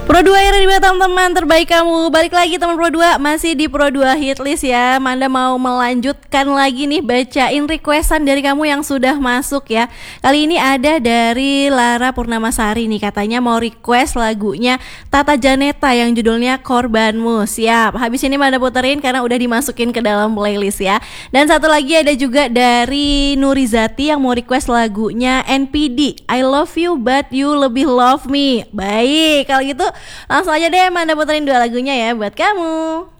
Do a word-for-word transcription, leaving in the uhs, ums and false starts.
Pro dua era di teman-teman terbaik kamu. Balik lagi teman Pro dua, masih di Pro dua Hitlist ya. Manda mau melanjutkan lagi nih bacain requestan dari kamu yang sudah masuk ya. Kali ini ada dari Lara Purnamasari nih, katanya mau request lagunya Tata Janeta yang judulnya Korbanmu. Siap, habis ini Manda puterin karena udah dimasukin ke dalam playlist ya. Dan satu lagi ada juga dari Nurizati yang mau request lagunya N P D, I Love You But You Lebih Love Me. Baik, kalau gitu langsung aja deh Manda puterin dua lagunya ya buat kamu.